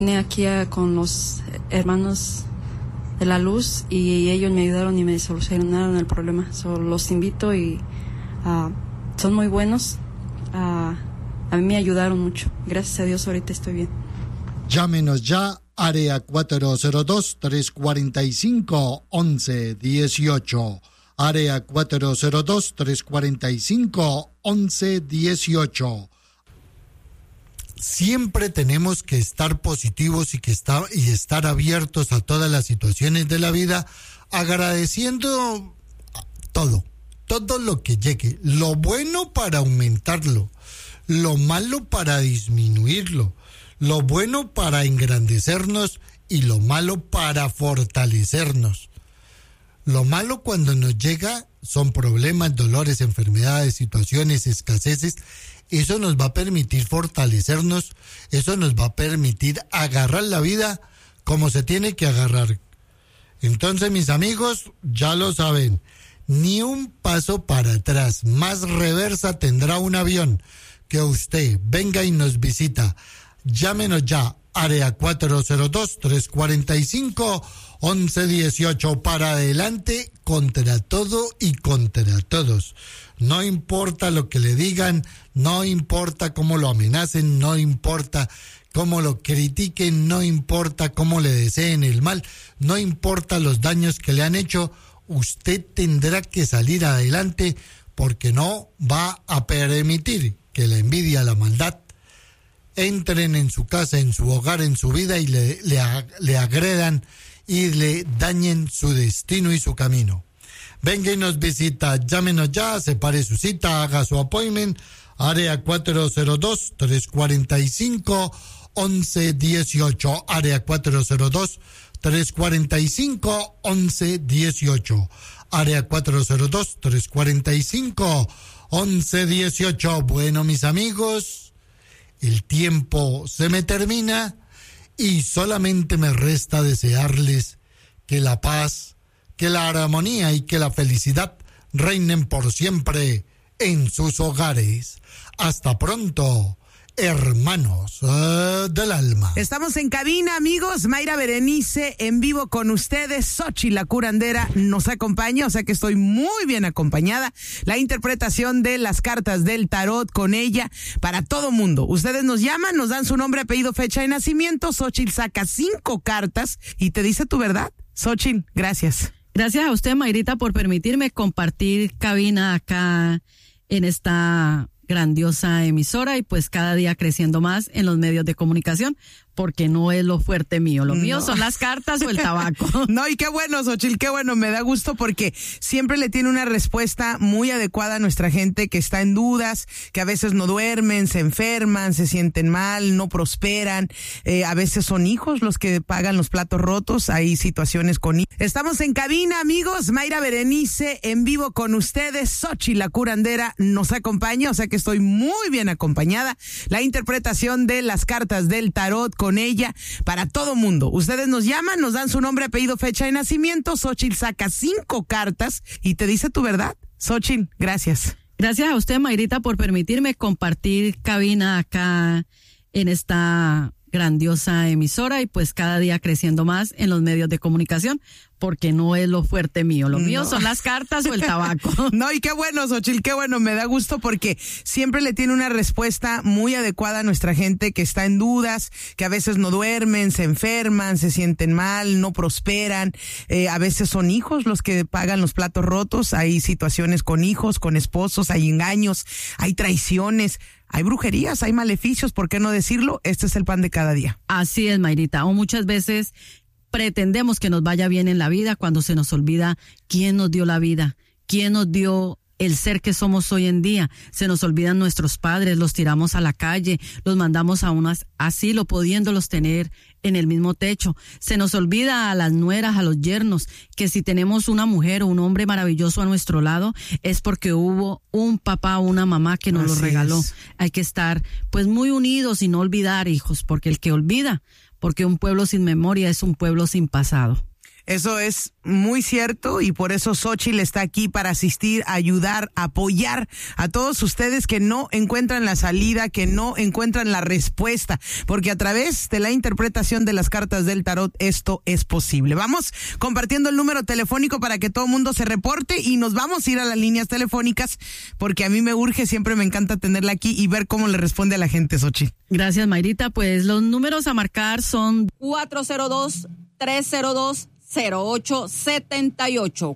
Vine aquí con los hermanos de la luz y ellos me ayudaron y me solucionaron el problema. Los invito y son muy buenos. A mí me ayudaron mucho. Gracias a Dios ahorita estoy bien. Llámenos ya, área 402-345-1118. Área 402-345-1118. Siempre tenemos que estar positivos y estar abiertos a todas las situaciones de la vida, agradeciendo todo lo que llegue, lo bueno para aumentarlo, lo malo para disminuirlo, lo bueno para engrandecernos y lo malo para fortalecernos. Lo malo cuando nos llega son problemas, dolores, enfermedades, situaciones, escaseces. Eso nos va a permitir fortalecernos, eso nos va a permitir agarrar la vida como se tiene que agarrar. Entonces, mis amigos, ya lo saben, ni un paso para atrás, más reversa tendrá un avión. Que usted venga y nos visita. Llámenos ya, área 402-345-1118, para adelante contra todo y contra todos. No importa lo que le digan, no importa cómo lo amenacen, no importa cómo lo critiquen, no importa cómo le deseen el mal, no importa los daños que le han hecho, usted tendrá que salir adelante porque no va a permitir que la envidia, la maldad entren en su casa, en su hogar, en su vida y le agredan y le dañen su destino y su camino. Venga y nos visita, llámenos ya, separe su cita, haga su appointment, área 402-345-1118, área 402-345-1118, área 402-345-1118. Bueno, mis amigos, el tiempo se me termina y solamente me resta desearles que la paz, que la armonía y que la felicidad reinen por siempre en sus hogares. Hasta pronto, hermanos del alma. Estamos en cabina, amigos. Mayra Berenice en vivo con ustedes. Xochitl, la curandera, nos acompaña, o sea que estoy muy bien acompañada. La interpretación de las cartas del tarot con ella para todo mundo. Ustedes nos llaman, nos dan su nombre, apellido, fecha de nacimiento. Xochitl saca 5 cartas y te dice tu verdad. Xochitl, gracias. Gracias a usted, Mayrita, por permitirme compartir cabina acá en esta grandiosa emisora y pues cada día creciendo más en los medios de comunicación, porque no es lo fuerte mío. Lo mío son las cartas o el tabaco. No, y qué bueno, Xochitl, qué bueno. Me da gusto porque siempre le tiene una respuesta muy adecuada a nuestra gente que está en dudas, que a veces no duermen, se enferman, se sienten mal, no prosperan. A veces son hijos los que pagan los platos rotos. Hay situaciones con hijos. Estamos en cabina, amigos. Mayra Berenice en vivo con ustedes. Xochitl, la curandera, nos acompaña, o sea que estoy muy bien acompañada. La interpretación de las cartas del tarot con ella para todo mundo. Ustedes nos llaman, nos dan su nombre, apellido, fecha de nacimiento. Xochitl saca 5 cartas y te dice tu verdad. Xochitl, gracias. Gracias a usted, Mayrita, por permitirme compartir cabina acá en esta grandiosa emisora y pues cada día creciendo más en los medios de comunicación, porque no es lo fuerte mío. Lo mío son las cartas o el tabaco. No, y qué bueno, Xochitl, qué bueno. Me da gusto porque siempre le tiene una respuesta muy adecuada a nuestra gente que está en dudas, que a veces no duermen, se enferman, se sienten mal, no prosperan. A veces son hijos los que pagan los platos rotos. Hay situaciones con hijos, con esposos, hay engaños, hay traiciones. Hay brujerías, hay maleficios, ¿por qué no decirlo? Este es el pan de cada día. Así es, Mayrita. O muchas veces pretendemos que nos vaya bien en la vida cuando se nos olvida quién nos dio la vida, quién nos dio el ser que somos hoy en día. Se nos olvidan nuestros padres, los tiramos a la calle, los mandamos a un asilo pudiéndolos tener en el mismo techo. Se nos olvida a las nueras, a los yernos, que si tenemos una mujer o un hombre maravilloso a nuestro lado es porque hubo un papá o una mamá que nos lo regaló. Hay que estar pues muy unidos y no olvidar, hijos, porque el que olvida, porque un pueblo sin memoria es un pueblo sin pasado. Eso es muy cierto y por eso Xóchitl está aquí para asistir, ayudar, apoyar a todos ustedes que no encuentran la salida, que no encuentran la respuesta, porque a través de la interpretación de las cartas del tarot esto es posible. Vamos compartiendo el número telefónico para que todo el mundo se reporte y nos vamos a ir a las líneas telefónicas porque a mí me urge, siempre me encanta tenerla aquí y ver cómo le responde a la gente, Xóchitl. Gracias, Mayrita. Pues los números a marcar son 402-302-0878,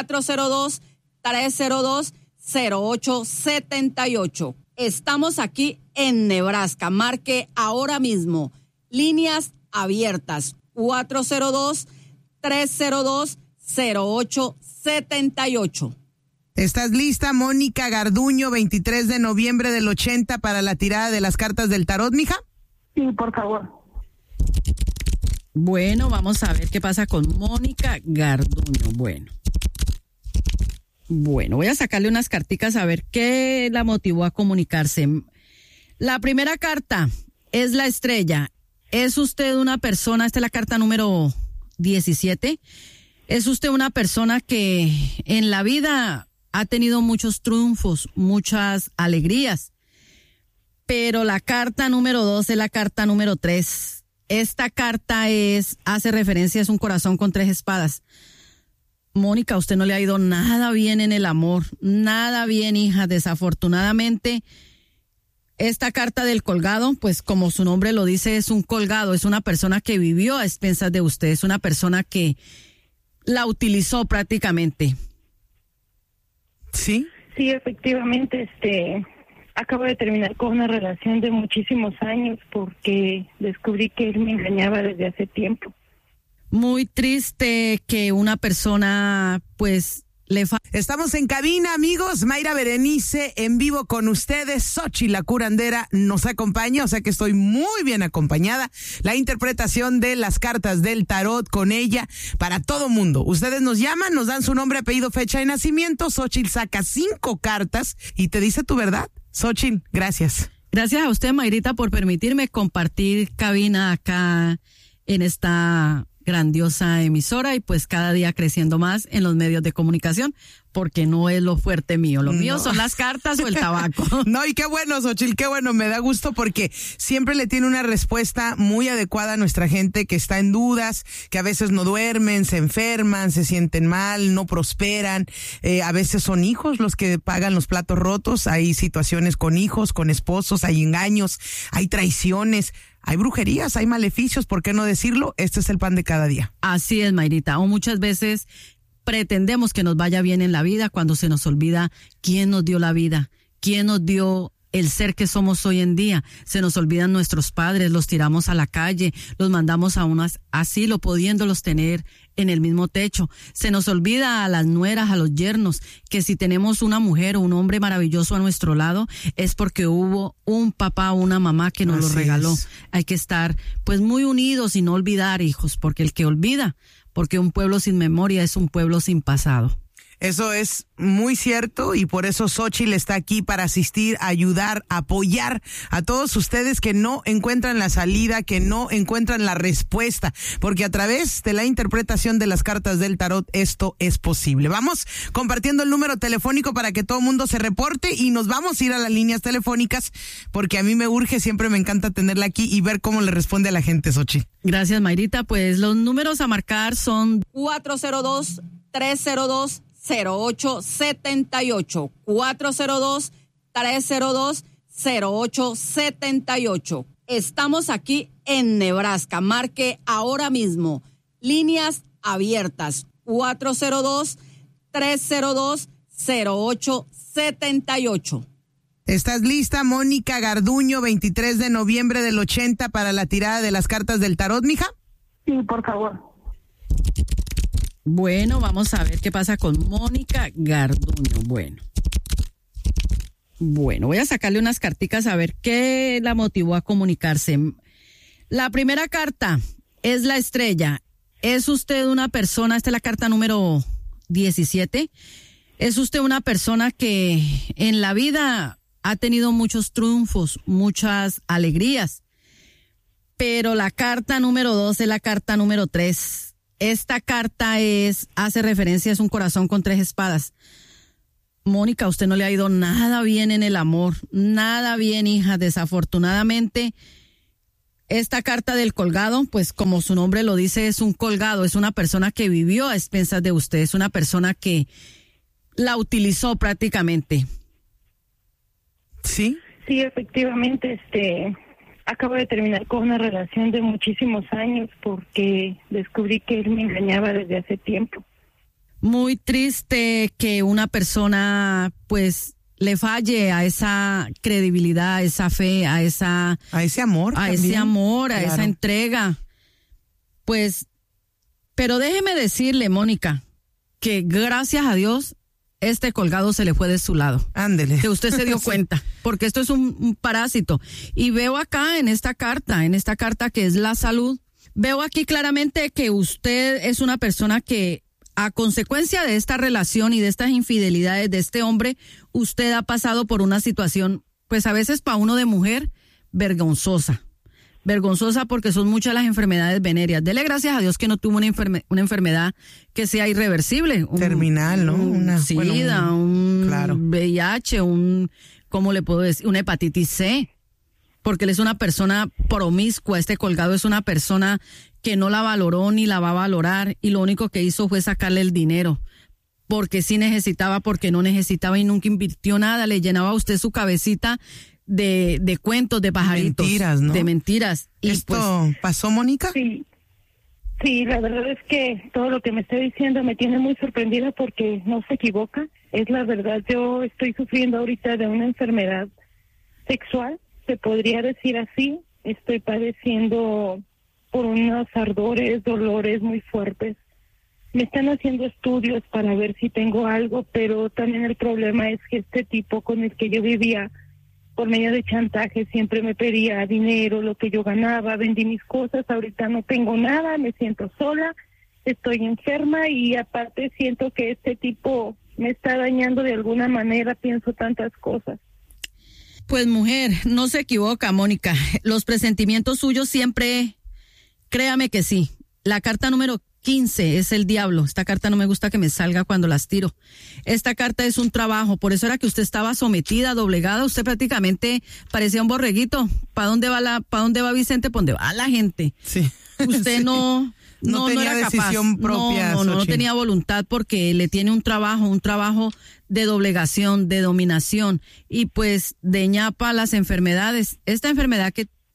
402-302-0878. Estamos aquí en Nebraska. Marque ahora mismo. Líneas abiertas. 402-302-0878. ¿Estás lista, Mónica Garduño, 23 de noviembre del 80 para la tirada de las cartas del tarot, mija? Sí, por favor. Bueno, vamos a ver qué pasa con Mónica Garduño. Bueno, voy a sacarle unas carticas a ver qué la motivó a comunicarse. La primera carta es la estrella. ¿Es usted una persona? Esta es la carta número 17. ¿Es usted una persona que en la vida ha tenido muchos triunfos, muchas alegrías? Pero la carta número 2 es la carta número 3. Esta carta hace referencia, es un corazón con 3 espadas. Mónica, a usted no le ha ido nada bien en el amor, nada bien, hija, desafortunadamente. Esta carta del colgado, pues como su nombre lo dice, es un colgado, es una persona que vivió a expensas de usted, es una persona que la utilizó prácticamente. ¿Sí? Sí, efectivamente, acabo de terminar con una relación de muchísimos años porque descubrí que él me engañaba desde hace tiempo. Muy triste que una persona, pues, Estamos en cabina, amigos. Mayra Berenice en vivo con ustedes. Xóchitl, la curandera, nos acompaña, o sea que estoy muy bien acompañada. La interpretación de las cartas del tarot con ella para todo mundo. Ustedes nos llaman, nos dan su nombre, apellido, fecha de nacimiento. Xóchitl saca 5 cartas y te dice tu verdad. Xóchitl, gracias. Gracias a usted, Mayrita, por permitirme compartir cabina acá en esta grandiosa emisora y pues cada día creciendo más en los medios de comunicación, porque no es lo fuerte mío. Lo mío son las cartas o el tabaco. No, y qué bueno, Xóchitl, qué bueno, me da gusto porque siempre le tiene una respuesta muy adecuada a nuestra gente que está en dudas, que a veces no duermen, se enferman, se sienten mal, no prosperan. A veces son hijos los que pagan los platos rotos. Hay situaciones con hijos, con esposos, hay engaños, hay traiciones. Hay brujerías, hay maleficios, ¿por qué no decirlo? Este es el pan de cada día. Así es, Mayrita. O muchas veces pretendemos que nos vaya bien en la vida cuando se nos olvida quién nos dio la vida, quién nos dio el ser que somos hoy en día. Se nos olvidan nuestros padres, los tiramos a la calle, los mandamos a un asilo pudiéndolos tener en el mismo techo. Se nos olvida a las nueras, a los yernos, que si tenemos una mujer o un hombre maravilloso a nuestro lado es porque hubo un papá o una mamá que nos lo regaló. Hay que estar pues muy unidos y no olvidar, hijos, porque el que olvida, porque un pueblo sin memoria es un pueblo sin pasado. Eso es muy cierto y por eso Xóchitl está aquí para asistir, ayudar, apoyar a todos ustedes que no encuentran la salida, que no encuentran la respuesta, porque a través de la interpretación de las cartas del tarot esto es posible. Vamos compartiendo el número telefónico para que todo el mundo se reporte y nos vamos a ir a las líneas telefónicas porque a mí me urge, siempre me encanta tenerla aquí y ver cómo le responde a la gente, Xóchitl. Gracias, Mayrita. Pues los números a marcar son 402-302-0878, 402-302-0878. Estamos aquí en Nebraska. Marque ahora mismo. Líneas abiertas. 402-302-0878. ¿Estás lista, Mónica Garduño, 23 de noviembre del 80 para la tirada de las cartas del tarot, mija? Sí, por favor. Bueno, vamos a ver qué pasa con Mónica Garduño. Bueno, voy a sacarle unas carticas a ver qué la motivó a comunicarse. La primera carta es la estrella. ¿Es usted una persona? Esta es la carta número 17. ¿Es usted una persona que en la vida ha tenido muchos triunfos, muchas alegrías? Pero la carta número 2 es la carta número 3. esta carta hace referencia, es un corazón con 3 espadas. Mónica, a usted no le ha ido nada bien en el amor, nada bien, hija, desafortunadamente. Esta carta del colgado, pues como su nombre lo dice, es un colgado, es una persona que vivió a expensas de usted, es una persona que la utilizó prácticamente. ¿Sí? Sí, efectivamente, acabo de terminar con una relación de muchísimos años porque descubrí que él me engañaba desde hace tiempo. Muy triste que una persona, pues, le falle a esa credibilidad, a esa fe, a ese amor, a esa entrega. Pues, pero déjeme decirle, Mónica, que gracias a Dios, este colgado se le fue de su lado. Ándele. Que usted se dio cuenta, porque esto es un parásito. Y veo acá en esta carta que es la salud, veo aquí claramente que usted es una persona que, a consecuencia de esta relación y de estas infidelidades de este hombre, usted ha pasado por una situación, pues a veces para uno de mujer, vergonzosa porque son muchas las enfermedades venéreas. Dele gracias a Dios que no tuvo una enfermedad que sea irreversible. Terminal, ¿no? Una SIDA, claro. VIH, ¿cómo le puedo decir? Una hepatitis C. Porque él es una persona promiscua, este colgado es una persona que no la valoró ni la va a valorar y lo único que hizo fue sacarle el dinero. Porque sí necesitaba, porque no necesitaba y nunca invirtió nada. Le llenaba a usted su cabecita de cuentos, de pajaritos. Mentiras, ¿no? De mentiras. Y ¿esto pues, pasó, Mónica? Sí, la verdad es que todo lo que me está diciendo me tiene muy sorprendida porque no se equivoca. Es la verdad, yo estoy sufriendo ahorita de una enfermedad sexual, se podría decir así. Estoy padeciendo por unos ardores, dolores muy fuertes. Me están haciendo estudios para ver si tengo algo, pero también el problema es que este tipo con el que yo vivía por medio de chantaje siempre me pedía dinero, lo que yo ganaba, vendí mis cosas, ahorita no tengo nada, me siento sola, estoy enferma y aparte siento que este tipo me está dañando de alguna manera, pienso tantas cosas. Pues mujer, no se equivoca, Mónica. Los presentimientos suyos siempre, créame que sí. La carta número 15 es el diablo. Esta carta no me gusta que me salga cuando las tiro. Esta carta es un trabajo, por eso era que usted estaba sometida, doblegada. Usted prácticamente parecía un borreguito. ¿Para dónde va Vicente? ¿Para dónde va la gente? Sí. Usted sí. no tenía era decisión capaz. propia. No tenía voluntad porque le tiene un trabajo de doblegación, de dominación y pues de ñapa las enfermedades. Esta enfermedad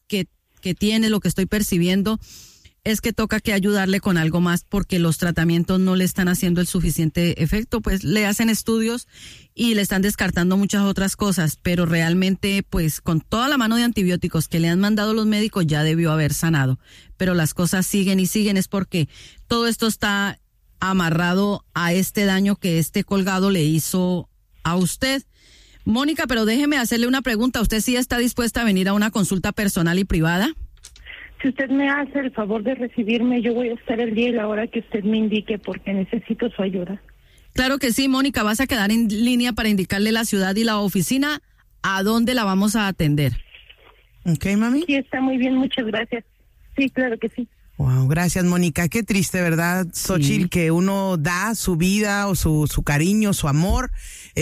que tiene, lo que estoy percibiendo, es que toca que ayudarle con algo más porque los tratamientos no le están haciendo el suficiente efecto, pues le hacen estudios y le están descartando muchas otras cosas, pero realmente pues con toda la mano de antibióticos que le han mandado los médicos ya debió haber sanado, pero las cosas siguen y siguen, es porque todo esto está amarrado a este daño que este colgado le hizo a usted. Mónica, pero déjeme hacerle una pregunta, ¿usted sí está dispuesta a venir a una consulta personal y privada? Si usted me hace el favor de recibirme, yo voy a estar el día y la hora que usted me indique porque necesito su ayuda. Claro que sí, Mónica, vas a quedar en línea para indicarle la ciudad y la oficina a dónde la vamos a atender. ¿Ok, mami? Sí, está muy bien, muchas gracias. Sí, claro que sí. Wow, gracias, Mónica. Qué triste, ¿verdad, Xochitl? Sí. Que uno da su vida o su cariño, su amor,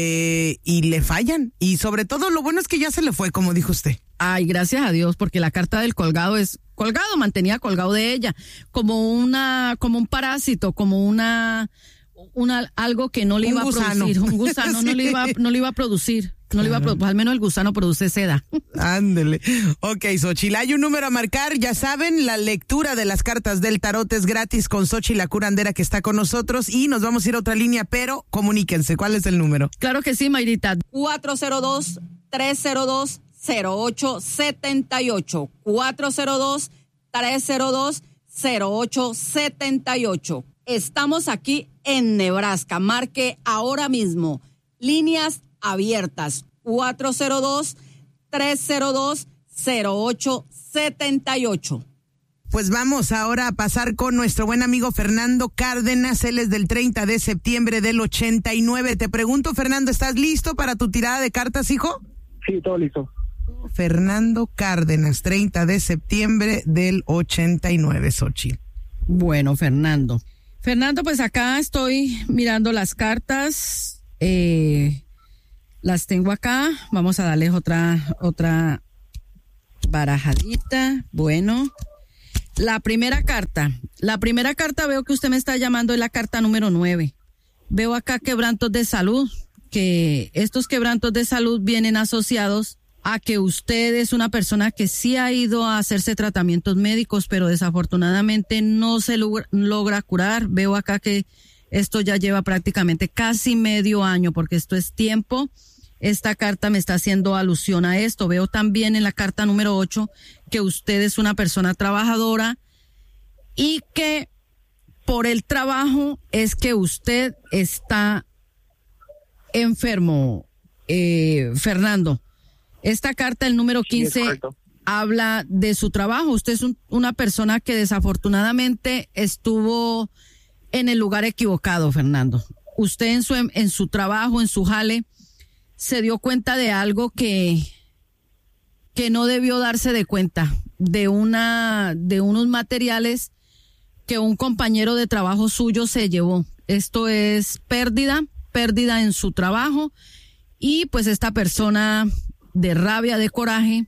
y le fallan. Y sobre todo, lo bueno es que ya se le fue, como dijo usted. Ay, gracias a Dios, porque la carta del colgado es colgado, mantenía colgado de ella, como un parásito, como algo que no le iba a producir, un gusano, sí. no le iba a producir. No le iba a producir, al menos el gusano produce seda. Ándele. Ok, Xochitl, hay un número a marcar, ya saben, la lectura de las cartas del tarot es gratis con Xochitl, la curandera que está con nosotros, y nos vamos a ir a otra línea, pero comuníquense, ¿cuál es el número? Claro que sí, Mayrita, 402-302-0878, 402-302-0878. Estamos aquí en Nebraska, marque ahora mismo, líneas abiertas, 402-302-0878. Pues vamos ahora a pasar con nuestro buen amigo Fernando Cárdenas, él es del 30 de septiembre del 89. Te pregunto, Fernando, ¿estás listo para tu tirada de cartas, hijo? Sí, todo listo. Fernando Cárdenas, 30 de septiembre del 89, Xochitl. Bueno, Fernando. Fernando, pues acá estoy mirando las cartas. Las tengo acá. Vamos a darles otra barajadita. Bueno, la primera carta veo que usted me está llamando, es la carta número 9. Veo acá quebrantos de salud, que estos quebrantos de salud vienen asociados a que usted es una persona que sí ha ido a hacerse tratamientos médicos, pero desafortunadamente no se logra curar. Veo acá que esto ya lleva prácticamente casi medio año, porque esto es tiempo. Esta carta me está haciendo alusión a esto. Veo también en la carta número 8 que usted es una persona trabajadora y que por el trabajo es que usted está enfermo, Fernando. Esta carta, el número 15, sí, habla de su trabajo. Usted es una persona que desafortunadamente estuvo en el lugar equivocado, Fernando. Usted en su trabajo, en su jale, se dio cuenta de algo que no debió darse de cuenta, de unos materiales que un compañero de trabajo suyo se llevó. Esto es pérdida en su trabajo, y pues esta persona, de rabia, de coraje,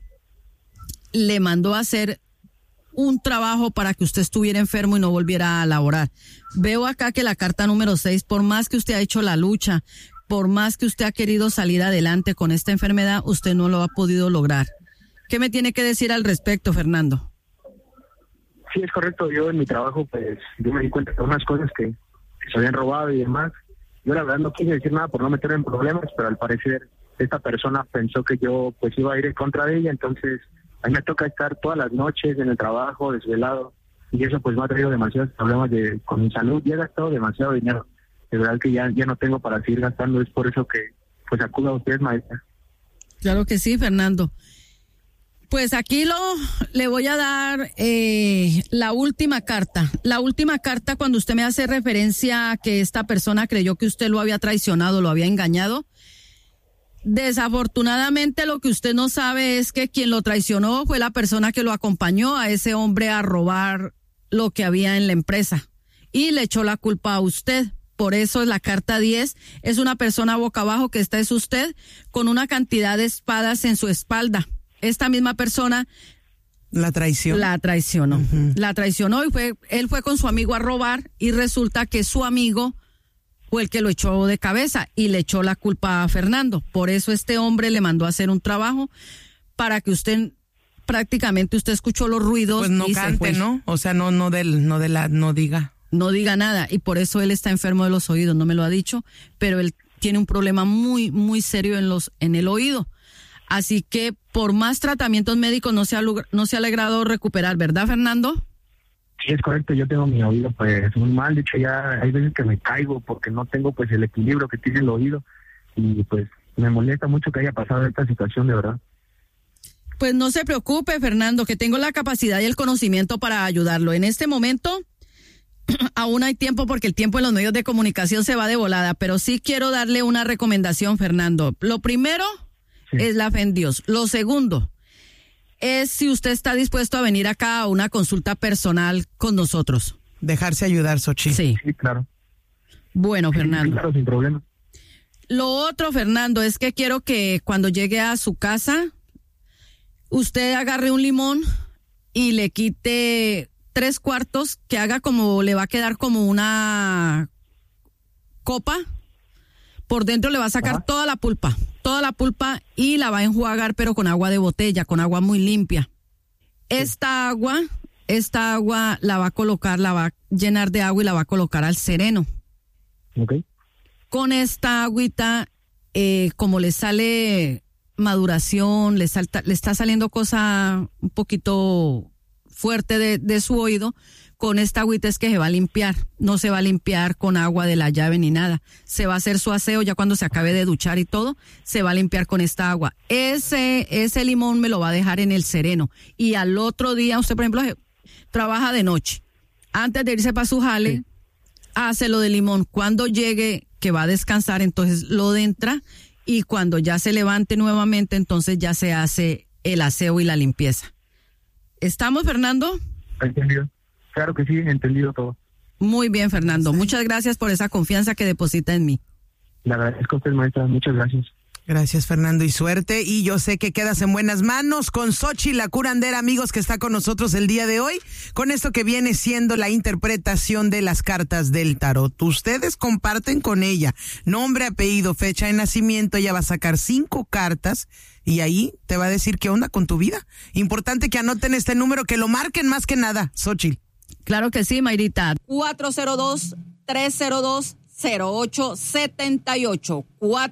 le mandó a hacer un trabajo para que usted estuviera enfermo y no volviera a laborar. Veo acá que la carta número 6, por más que usted ha hecho la lucha, por más que usted ha querido salir adelante con esta enfermedad, usted no lo ha podido lograr. ¿Qué me tiene que decir al respecto, Fernando? Sí, es correcto. Yo en mi trabajo, pues, yo me di cuenta de unas cosas que se habían robado y demás. Yo la verdad no quise decir nada por no meterme en problemas, pero al parecer esta persona pensó que yo pues iba a ir en contra de ella, entonces a mí me toca estar todas las noches en el trabajo, desvelado, y eso pues me ha traído demasiados problemas con mi salud, y he gastado demasiado dinero. De verdad que ya no tengo para seguir gastando, es por eso que pues acudo a usted, maestra. Claro que sí, Fernando. Pues aquí le voy a dar la última carta. La última carta, cuando usted me hace referencia a que esta persona creyó que usted lo había traicionado, lo había engañado. Desafortunadamente, lo que usted no sabe es que quien lo traicionó fue la persona que lo acompañó a ese hombre a robar lo que había en la empresa y le echó la culpa a usted. Por eso la carta 10 es una persona boca abajo, que esta es usted, con una cantidad de espadas en su espalda. Esta misma persona la traicionó. Uh-huh. La traicionó y él fue con su amigo a robar, y resulta que su amigo fue el que lo echó de cabeza y le echó la culpa a Fernando. Por eso este hombre le mandó a hacer un trabajo para que usted escuchó los ruidos. Pues no y cante, se fue. ¿No? O sea, no diga. No diga nada, y por eso él está enfermo de los oídos. No me lo ha dicho, pero él tiene un problema muy, muy serio en el oído. Así que por más tratamientos médicos no se ha logrado recuperar, ¿verdad, Fernando? Sí, es correcto. Yo tengo mi oído pues muy mal. De hecho, ya hay veces que me caigo porque no tengo pues el equilibrio que tiene el oído, y pues me molesta mucho que haya pasado esta situación, de verdad. Pues no se preocupe, Fernando, que tengo la capacidad y el conocimiento para ayudarlo. En este momento aún hay tiempo, porque el tiempo en los medios de comunicación se va de volada, pero sí quiero darle una recomendación, Fernando. Lo primero es la fe en Dios. Lo segundo es si usted está dispuesto a venir acá a una consulta personal con nosotros. Dejarse ayudar, Xochitl. Sí, claro. Bueno, Fernando. Sí, claro, sin problema. Lo otro, Fernando, es que quiero que cuando llegue a su casa, usted agarre un limón y le quite 3/4, que haga como, le va a quedar como una copa. Por dentro le va a sacar toda la pulpa, y la va a enjuagar, pero con agua de botella, con agua muy limpia. Esta agua la va a colocar, la va a llenar de agua y la va a colocar al sereno. Okay. Con esta agüita, como le sale maduración, le está saliendo cosa un poquito fuerte de su oído, con esta agüita es que se va a limpiar. No se va a limpiar con agua de la llave ni nada. Se va a hacer su aseo ya cuando se acabe de duchar y todo, se va a limpiar con esta agua. Ese limón me lo va a dejar en el sereno. Y al otro día, usted por ejemplo trabaja de noche. Antes de irse para su jale, hace lo de limón. Cuando llegue, que va a descansar, entonces lo entra, y cuando ya se levante nuevamente, entonces ya se hace el aseo y la limpieza. ¿Estamos, Fernando? Entendido. Claro que sí, entendido todo. Muy bien, Fernando. Muchas gracias por esa confianza que deposita en mí. Le agradezco a usted, maestra. Muchas gracias. Gracias, Fernando, y suerte. Y yo sé que quedas en buenas manos con Xochitl, la curandera, amigos, que está con nosotros el día de hoy, con esto que viene siendo la interpretación de las cartas del tarot. Ustedes comparten con ella nombre, apellido, fecha de nacimiento. Ella va a sacar 5 cartas y ahí te va a decir qué onda con tu vida. Importante que anoten este número, que lo marquen más que nada, Xochitl. Claro que sí, Mayrita. 402-302-0878.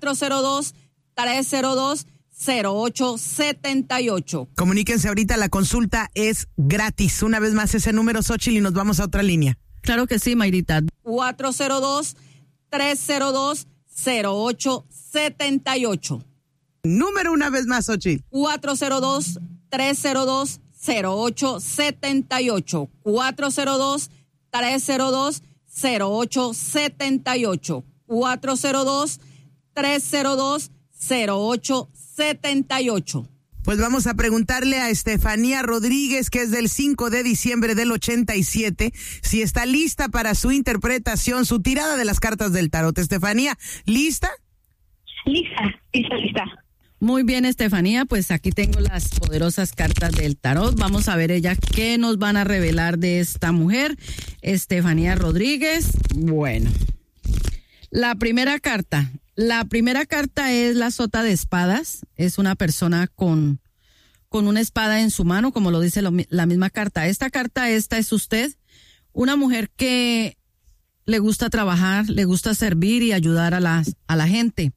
402-302-0878. Comuníquense ahorita, la consulta es gratis. Una vez más ese número, Xochitl, y nos vamos a otra línea. Claro que sí, Mayrita. 402-302-0878. Número una vez más, Xochitl. 402-302-0878. 402-302-0878. 402-302-0878. Pues vamos a preguntarle a Estefanía Rodríguez, que es del 5 de diciembre del 87, si está lista para su interpretación, su tirada de las cartas del tarot. Estefanía, ¿lista? Lista. Muy bien, Estefanía, pues aquí tengo las poderosas cartas del tarot. Vamos a ver ella qué nos van a revelar de esta mujer, Estefanía Rodríguez. Bueno, la primera carta es la sota de espadas. Es una persona con una espada en su mano, como lo dice la misma carta. Esta es usted, una mujer que le gusta trabajar, le gusta servir y ayudar a la gente.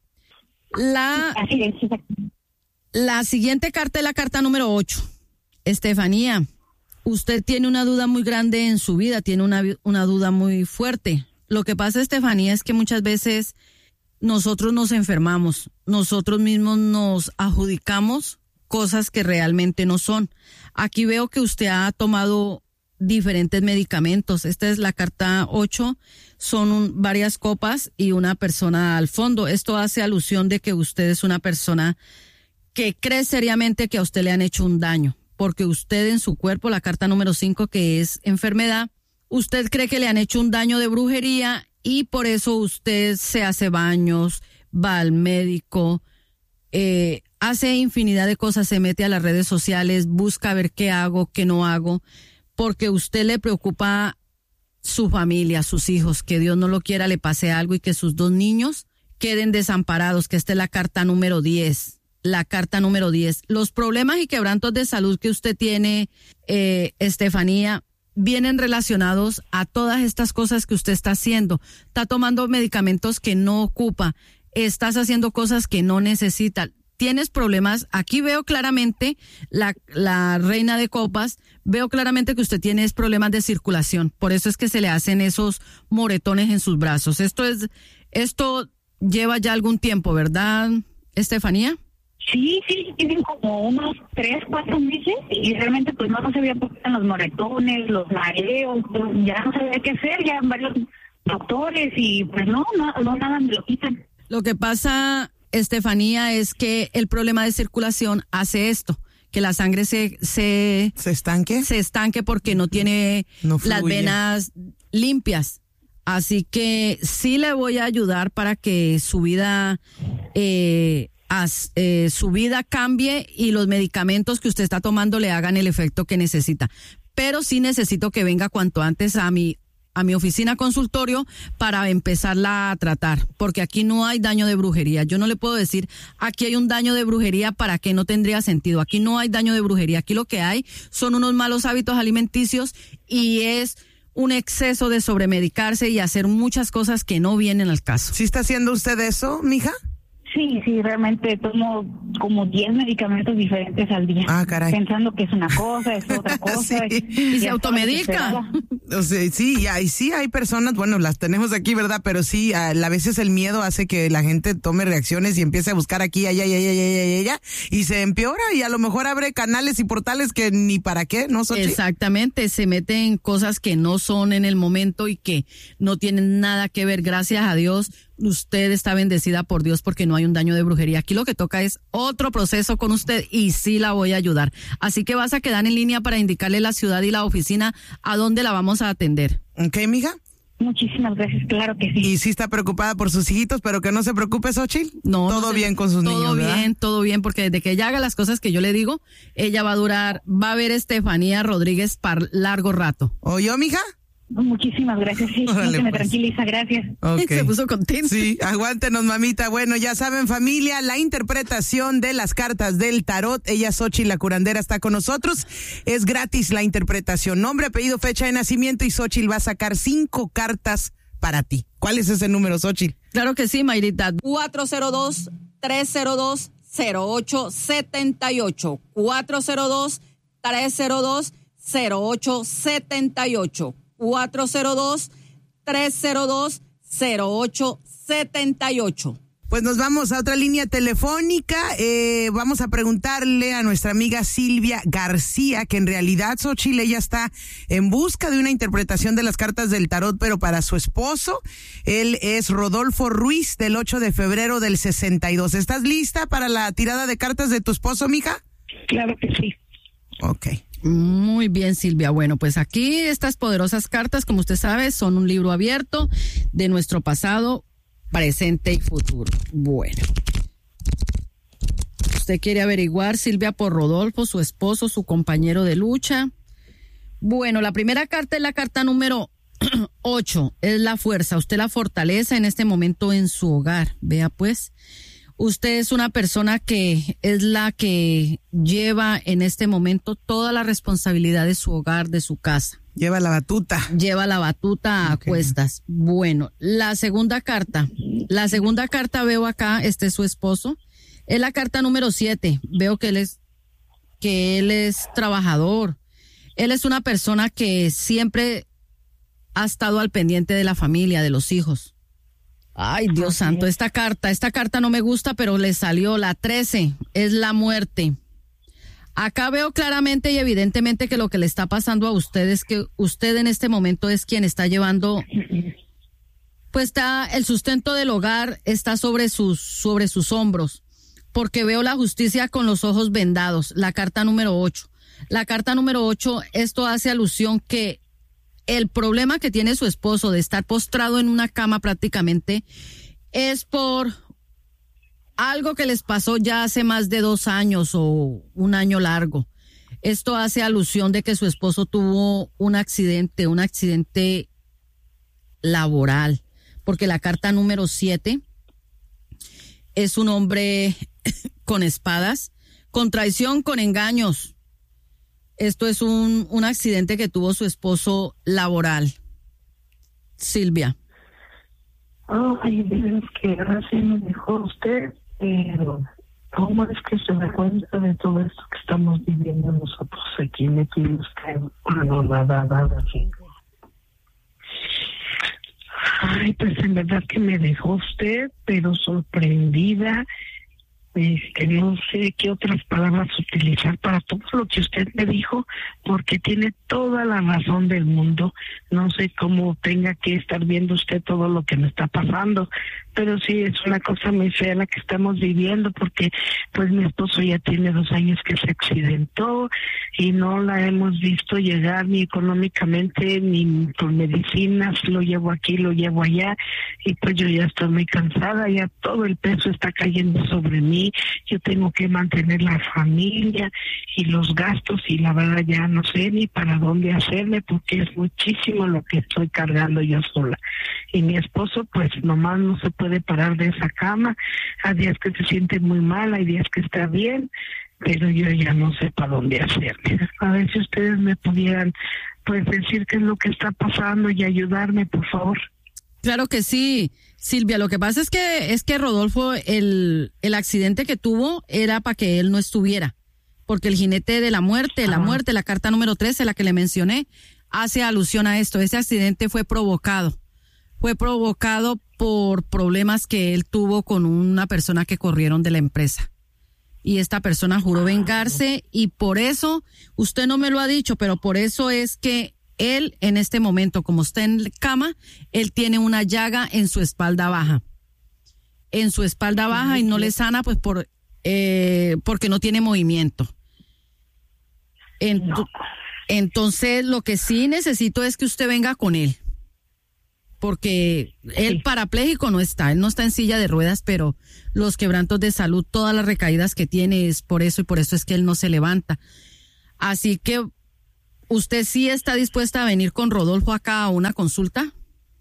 La siguiente carta es la carta número 8. Estefanía, usted tiene una duda muy grande en su vida, tiene una duda muy fuerte. Lo que pasa, Estefanía, es que muchas veces nosotros nos enfermamos, nosotros mismos nos adjudicamos cosas que realmente no son. Aquí veo que usted ha tomado diferentes medicamentos. Esta es la carta 8, son varias copas y una persona al fondo. Esto hace alusión de que usted es una persona que cree seriamente que a usted le han hecho un daño, porque usted en su cuerpo, la carta número 5, que es enfermedad, usted cree que le han hecho un daño de brujería y por eso usted se hace baños, va al médico, hace infinidad de cosas, se mete a las redes sociales, busca ver qué hago, qué no hago, porque a usted le preocupa su familia, sus hijos, que Dios no lo quiera, le pase algo y que sus 2 niños queden desamparados, que esta es la carta número 10. La carta número 10. Los problemas y quebrantos de salud que usted tiene, Estefanía, vienen relacionados a todas estas cosas que usted está haciendo. Está tomando medicamentos que no ocupa, estás haciendo cosas que no necesita. Tienes problemas, aquí veo claramente la reina de copas, veo claramente que usted tiene problemas de circulación, por eso es que se le hacen esos moretones en sus brazos. Esto lleva ya algún tiempo, ¿verdad, Estefanía? Sí, tienen como unos 3-4 meses y realmente pues no sabía por qué eran los moretones, los mareos, ya no sabía qué hacer, ya varios doctores y pues no nada me lo quitan. Lo que pasa, Estefanía, es que el problema de circulación hace esto, que la sangre se estanque. Se estanque porque no tiene las venas limpias. Así que sí le voy a ayudar para que su vida cambie y los medicamentos que usted está tomando le hagan el efecto que necesita. Pero sí necesito que venga cuanto antes a mi oficina consultorio para empezarla a tratar, porque aquí no hay daño de brujería. Yo no le puedo decir, aquí hay un daño de brujería, para que no tendría sentido. Aquí no hay daño de brujería. Aquí lo que hay son unos malos hábitos alimenticios y es un exceso de sobremedicarse y hacer muchas cosas que no vienen al caso. ¿Sí está haciendo usted eso, mija? Sí, realmente tomo como 10 medicamentos diferentes al día. Ah, caray. Pensando que es una cosa, es otra cosa. Sí. Y se automedica. O sea, sí hay personas, bueno, las tenemos aquí, ¿verdad? Pero sí, a veces el miedo hace que la gente tome reacciones y empiece a buscar aquí, allá, y se empeora y a lo mejor abre canales y portales que ni para qué, ¿no, Xochitl? Exactamente, se mete en cosas que no son en el momento y que no tienen nada que ver. Gracias a Dios, usted está bendecida por Dios porque no hay un daño de brujería. Aquí lo que toca es otro proceso con usted y sí la voy a ayudar. Así que vas a quedar en línea para indicarle la ciudad y la oficina a dónde la vamos a atender. ¿Ok, mija? Muchísimas gracias, claro que sí. Y sí está preocupada por sus hijitos, pero que no se preocupe, Xochitl. No, todo bien con sus niños, ¿verdad? Todo bien, porque desde que ella haga las cosas que yo le digo, ella va a ver Estefanía Rodríguez para largo rato. ¿Oyó, mija? Muchísimas gracias, sí, Órale, me pues. tranquiliza, gracias. Okay. Se puso contenta. Sí, aguántenos, mamita. Bueno, ya saben, familia, la interpretación de las cartas del tarot. Ella, Xochitl, la curandera, está con nosotros. Es gratis la interpretación. Nombre, apellido, fecha de nacimiento y Xochitl va a sacar 5 cartas para ti. ¿Cuál es ese número, Xochitl? Claro que sí, Mayrita. 402-302-0878. 402-302-0878. 402-302-0878. Pues nos vamos a otra línea telefónica. Vamos a preguntarle a nuestra amiga Silvia García, que en realidad, Xochitl, ella está en busca de una interpretación de las cartas del tarot, pero para su esposo. Él es Rodolfo Ruiz, del 8 de febrero del 62. ¿Estás lista para la tirada de cartas de tu esposo, mija? Claro que sí. Ok. Muy bien, Silvia. Bueno, pues aquí estas poderosas cartas, como usted sabe, son un libro abierto de nuestro pasado, presente y futuro. Bueno, usted quiere averiguar, Silvia, por Rodolfo, su esposo, su compañero de lucha. Bueno, la primera carta es la carta número 8, es la fuerza. Usted la fortaleza en este momento en su hogar. Vea pues, usted es una persona que es la que lleva en este momento toda la responsabilidad de su hogar, de su casa. Lleva la batuta. Lleva la batuta a cuestas. Bueno, la segunda carta veo acá, este es su esposo, es la carta número 7. Veo que él es trabajador. Él es una persona que siempre ha estado al pendiente de la familia, de los hijos. Ay, Dios santo, esta carta no me gusta, pero le salió la 13, es la muerte. Acá veo claramente y evidentemente que lo que le está pasando a usted es que usted en este momento es quien está llevando, pues el sustento del hogar está sobre sus hombros, porque veo la justicia con los ojos vendados, la carta número 8. La carta número 8, esto hace alusión que el problema que tiene su esposo de estar postrado en una cama prácticamente es por algo que les pasó ya hace más de 2 años o un año largo. Esto hace alusión de que su esposo tuvo un accidente laboral, porque la carta número 7 es un hombre con espadas, con traición, con engaños. Esto es un accidente que tuvo su esposo laboral. Silvia. Ay, Dios, que gracias me dijo usted, pero ¿cómo es que se da cuenta de todo esto que estamos viviendo nosotros aquí metidos en nada así? Ay, pues en verdad que me dejó usted, pero sorprendida. Que no sé qué otras palabras utilizar para todo lo que usted me dijo, porque tiene toda la razón del mundo. No sé cómo tenga que estar viendo usted todo lo que me está pasando, pero sí es una cosa muy fea la que estamos viviendo, porque pues mi esposo ya tiene 2 años que se accidentó y no la hemos visto llegar ni económicamente ni con medicinas. Lo llevo aquí, lo llevo allá, y pues yo ya estoy muy cansada, ya todo el peso está cayendo sobre mí. Yo tengo que mantener la familia y los gastos, y la verdad ya no sé ni para dónde hacerme, porque es muchísimo lo que estoy cargando yo sola. Y mi esposo pues nomás no se puede parar de esa cama. Hay días que se siente muy mal, hay días que está bien, pero yo ya no sé para dónde hacerme. A ver si ustedes me pudieran pues decir qué es lo que está pasando y ayudarme, por favor. Claro que sí, Silvia. Lo que pasa es que Rodolfo, el accidente que tuvo era para que él no estuviera, porque el jinete de la muerte, la carta número 13, la que le mencioné, hace alusión a esto. Ese accidente fue provocado por problemas que él tuvo con una persona que corrieron de la empresa. Y esta persona juró vengarse, y por eso, usted no me lo ha dicho, pero por eso es que él en este momento, como está en cama, él tiene una llaga en su espalda baja. en su espalda baja y no le sana pues porque no tiene movimiento. Entonces lo que sí necesito es que usted venga con él, porque él parapléjico no está, él no está en silla de ruedas, pero los quebrantos de salud, todas las recaídas que tiene es por eso, y por eso es que él no se levanta. Así que ¿usted sí está dispuesta a venir con Rodolfo acá a una consulta?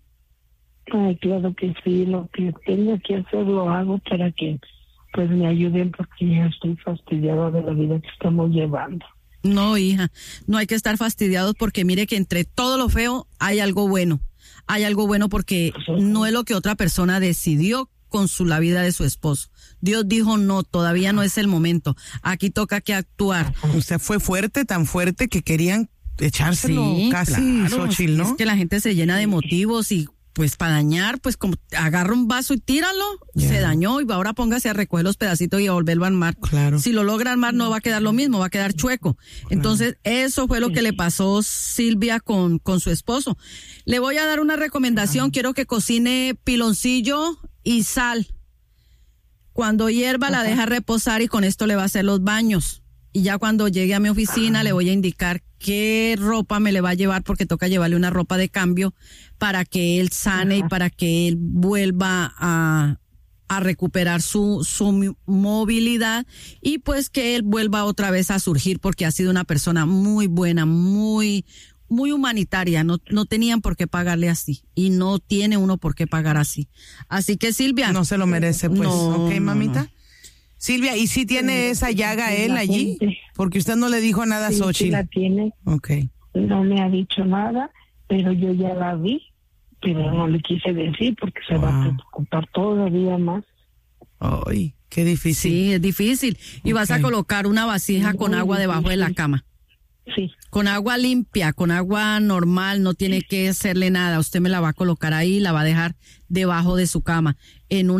Ay, claro que sí, lo que tengo que hacer lo hago para que pues me ayuden, porque ya estoy fastidiada de la vida que estamos llevando. No, hija, no hay que estar fastidiados, porque mire que entre todo lo feo hay algo bueno. Hay algo bueno, porque no es lo que otra persona decidió con la vida de su esposo. Dios dijo no, todavía no es el momento. Aquí toca que actuar. Usted fue fuerte, tan fuerte que querían echárselo casi, claro, Xochitl, ¿no? Es que la gente se llena de motivos y pues para dañar, pues como agarra un vaso y tíralo, se dañó, y ahora póngase a recoger los pedacitos y a volverlo a armar. Claro. Si lo logra armar no va a quedar lo mismo, va a quedar chueco. Entonces eso fue lo que le pasó Silvia con su esposo. Le voy a dar una recomendación, quiero que cocine piloncillo y sal. Cuando hierva la deja reposar, y con esto le va a hacer los baños. Y ya cuando llegue a mi oficina le voy a indicar qué ropa me le va a llevar, porque toca llevarle una ropa de cambio para que él sane y para que él vuelva a recuperar su movilidad, y pues que él vuelva otra vez a surgir, porque ha sido una persona muy buena, muy humanitaria. No tenían por qué pagarle así, y no tiene uno por qué pagar así. Así que Silvia. No se lo merece, pues. No, ok, mamita. no. Silvia, ¿y si tiene esa llaga él allí? Porque usted no le dijo nada a Xochitl. Sí, la tiene. Ok. No me ha dicho nada, pero yo ya la vi, pero no le quise decir porque se va a preocupar todavía más. Ay, qué difícil. Sí, es difícil. Y vas a colocar una vasija con agua debajo de la cama. Sí. Con agua limpia, con agua normal, no tiene que hacerle nada. Usted me la va a colocar ahí, la va a dejar debajo de su cama, en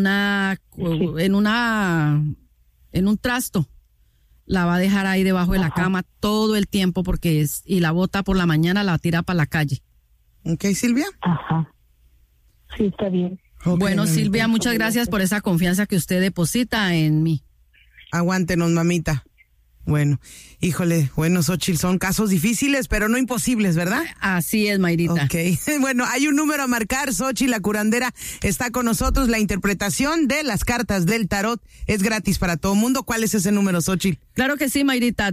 un trasto. La va a dejar ahí debajo de la cama todo el tiempo, porque y la bota por la mañana, la tira para la calle. Ok, Silvia. Ajá. Sí, está bien. Okay, bueno, mamita. Silvia, muchas gracias por esa confianza que usted deposita en mí. Aguántenos, mamita. Bueno, híjole, bueno, Xochitl, son casos difíciles, pero no imposibles, ¿verdad? Así es, Mayrita. Ok, bueno, hay un número a marcar. Xochitl, la curandera, está con nosotros. La interpretación de las cartas del tarot es gratis para todo el mundo. ¿Cuál es ese número, Xochitl? Claro que sí, Mayrita.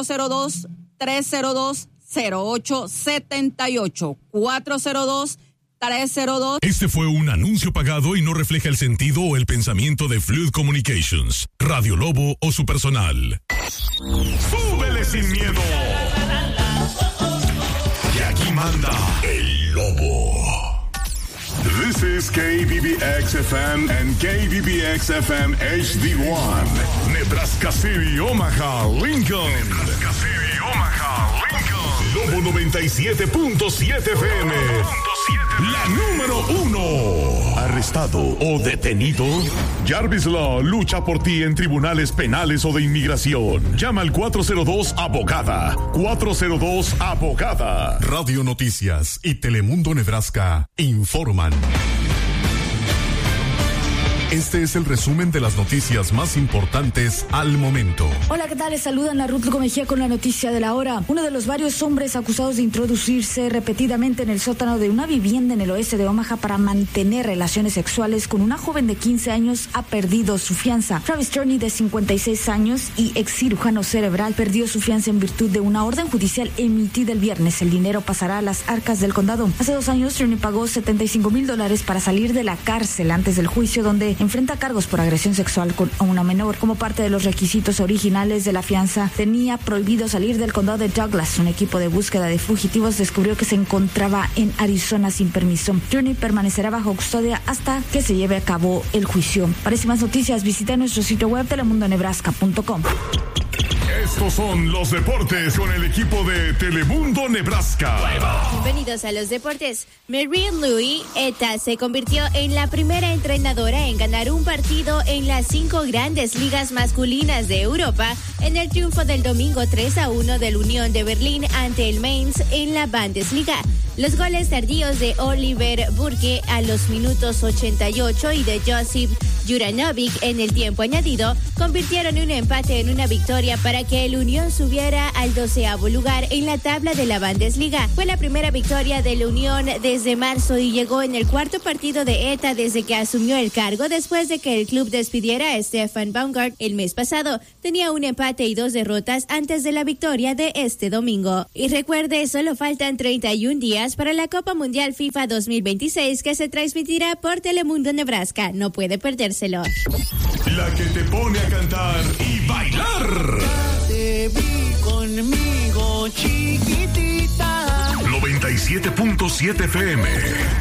402-302-0878. 402-302. Este fue un anuncio pagado y no refleja el sentido o el pensamiento de Fluid Communications, Radio Lobo o su personal. ¡Súbele sin miedo! Y aquí manda el Lobo. This is KBBX-FM and KBBX-FM HD1. Nebraska City, Omaha, Lincoln. Nebraska City, Omaha, Lincoln. Lobo 97.7 FM. La número 1. ¿Arrestado o detenido? Jarvis Law lucha por ti en tribunales penales o de inmigración. Llama al 402-ABOGADA. 402-ABOGADA. Radio Noticias y Telemundo Nebraska informan. Este es el resumen de las noticias más importantes al momento. Hola, ¿qué tal? Les saludan a Ruth Lugo Mejía con la noticia de la hora. Uno de los varios hombres acusados de introducirse repetidamente en el sótano de una vivienda en el oeste de Omaha para mantener relaciones sexuales con una joven de 15 años ha perdido su fianza. Travis Turney, de 56 años y ex cirujano cerebral, perdió su fianza en virtud de una orden judicial emitida el viernes. El dinero pasará a las arcas del condado. Hace 2 años, Turney pagó $75,000 para salir de la cárcel antes del juicio, donde enfrenta cargos por agresión sexual con una menor. Como parte de los requisitos originales de la fianza, tenía prohibido salir del condado de Douglas. Un equipo de búsqueda de fugitivos descubrió que se encontraba en Arizona sin permiso. Turney permanecerá bajo custodia hasta que se lleve a cabo el juicio. Para más noticias, visita nuestro sitio web telemundonebraska.com. Estos son los deportes con el equipo de Telemundo Nebraska. Bienvenidos a los deportes. Marie-Louise Eta se convirtió en la primera entrenadora en ganar un partido en las 5 grandes ligas masculinas de Europa en el triunfo del domingo 3-1 del Unión de Berlín ante el Mainz en la Bundesliga. Los goles tardíos de Oliver Burke a los minutos 88 y de Josip Juranovic en el tiempo añadido convirtieron un empate en una victoria para que el Unión subiera al 12º lugar en la tabla de la Bundesliga. Fue la primera victoria de la Unión desde marzo y llegó en el cuarto partido de ETA desde que asumió el cargo después de que el club despidiera a Stefan Baumgart el mes pasado. Tenía un empate y 2 derrotas antes de la victoria de este domingo. Y recuerde, solo faltan 31 días para la Copa Mundial FIFA 2026 que se transmitirá por Telemundo Nebraska. No puede perdérselo. La que te pone a cantar y bailar. Te vi conmigo, chiquitita. 97.7 FM.